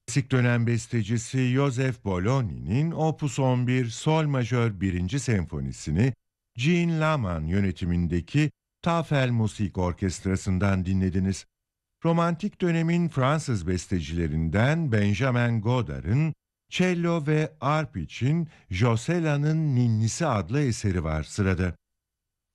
Klasik dönem bestecisi Joseph Bolognini'nin Opus 11 Sol Majör 1. Senfonisini Jean Laman yönetimindeki Tafel Musik Orkestrası'ndan dinlediniz. Romantik dönemin Fransız bestecilerinden Benjamin Godard'ın cello ve arp için Josela'nın Ninnisi adlı eseri var sırada.